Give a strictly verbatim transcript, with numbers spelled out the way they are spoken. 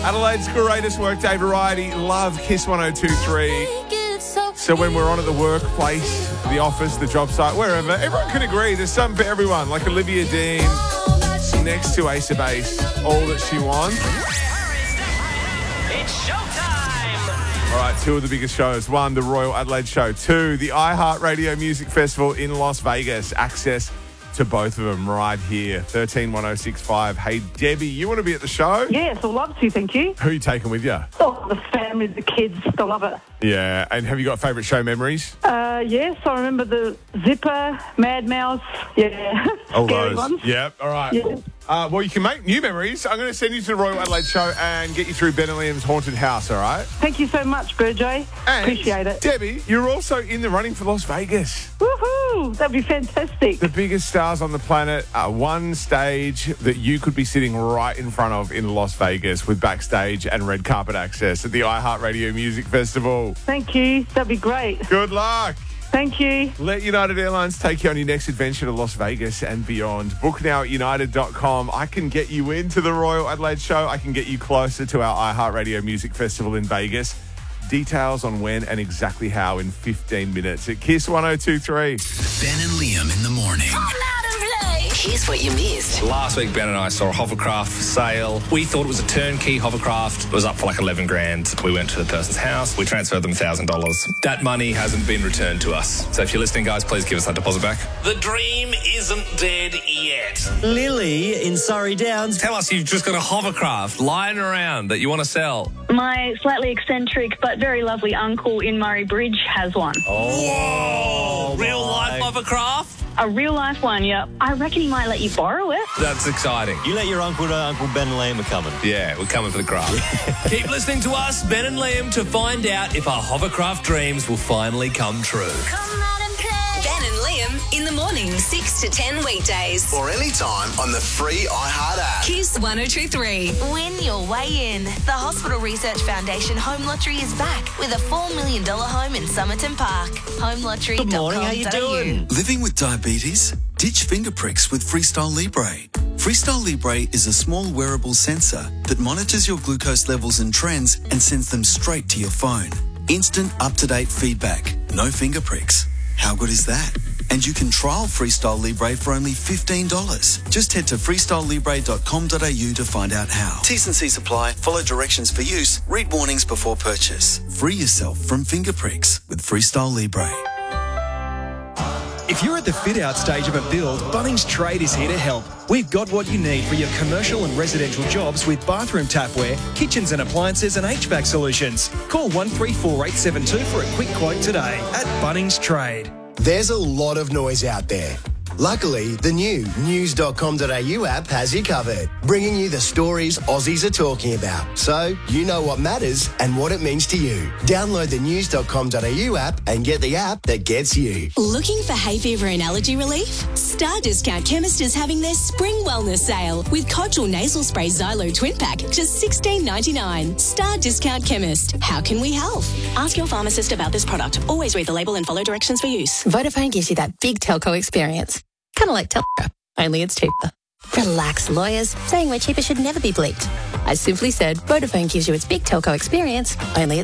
Adelaide's greatest workday variety. Love Kiss one oh two three. So when we're on at the workplace, the office, the job site, wherever, everyone can agree there's something for everyone. Like Olivia Dean next to Ace of Base, All That She Wants. It's showtime! All right, two of the biggest shows. One, the Royal Adelaide Show. Two, the iHeartRadio Music Festival in Las Vegas. Access to both of them right here. thirteen one oh six five. Hey, Debbie, you want to be at the show? Yes, I'd love to, thank you. Who are you taking with you? Oh, the family, the kids, they love it. Yeah, and have you got favourite show memories? Uh, yes, I remember the Zipper, Mad Mouse, yeah. All Scary those. ones. Yep, all right. Yeah. Uh, well, you can make new memories. I'm going to send you to the Royal Adelaide Show and get you through Ben and Liam's Haunted House, all right? Thank you so much, Burjay. And Appreciate it. Debbie, you're also in the running for Las Vegas. Woohoo! That'd be fantastic. The biggest stars on the planet, uh, one stage that you could be sitting right in front of in Las Vegas with backstage and red carpet access at the iHeartRadio Music Festival. Thank you. That'd be great. Good luck. Thank you. Let United Airlines take you on your next adventure to Las Vegas and beyond. Book now at united dot com. I can get you into the Royal Adelaide Show. I can get you closer to our iHeartRadio Music Festival in Vegas. Details on when and exactly how in fifteen minutes at Kiss one oh two three. Ben and Liam in the morning. Here's what you missed. Last week, Ben and I saw a hovercraft for sale. We thought it was a turnkey hovercraft. It was up for like eleven grand. We went to the person's house. We transferred them one thousand dollars. That money hasn't been returned to us. So if you're listening, guys, please give us that deposit back. The dream isn't dead yet. Lily in Surrey Downs. Tell us you've just got a hovercraft lying around that you want to sell. My slightly eccentric but very lovely uncle in Murray Bridge has one. Oh, Real life hovercraft? A real life one, yeah. I reckon he might let you borrow it. That's exciting. You let your uncle know Uncle Ben and Liam are coming. Yeah, we're coming for the craft. Keep listening to us, Ben and Liam, to find out if our hovercraft dreams will finally come true. Come out and play. Ben and Liam in the morning, six to ten weekdays. Or anytime on the free iHeart app. Kiss one oh two three. Win your way in. The Hospital Research Foundation Home Lottery is back with a four million dollars home in Somerton Park. home lottery dot com. Good morning, how you doing? Living with diabetes? Ditch finger pricks with Freestyle Libre. Freestyle Libre is a small wearable sensor that monitors your glucose levels and trends and sends them straight to your phone. Instant, up-to-date feedback. No finger pricks. How good is that? And you can trial Freestyle Libre for only fifteen dollars. Just head to freestyle libre dot com dot a u to find out how. T's and C's apply. Follow directions for use. Read warnings before purchase. Free yourself from finger pricks with Freestyle Libre. If you're at the fit-out stage of a build, Bunnings Trade is here to help. We've got what you need for your commercial and residential jobs with bathroom tapware, kitchens and appliances and H V A C solutions. Call one three four eight seven two for a quick quote today at Bunnings Trade. There's a lot of noise out there. Luckily, the new news dot com dot a u app has you covered, bringing you the stories Aussies are talking about, so you know what matters and what it means to you. Download the news dot com dot a u app and get the app that gets you. Looking for hay fever and allergy relief? Star Discount Chemist is having their spring wellness sale with Codgel Nasal Spray Xylo Twin Pack, just sixteen ninety-nine. Star Discount Chemist. How can we help? Ask your pharmacist about this product. Always read the label and follow directions for use. Vodafone gives you that big telco experience. Kind of like Telco, only it's cheaper. Relax, lawyers. Saying we're cheaper should never be bleeped. I simply said Vodafone gives you its big telco experience, only it's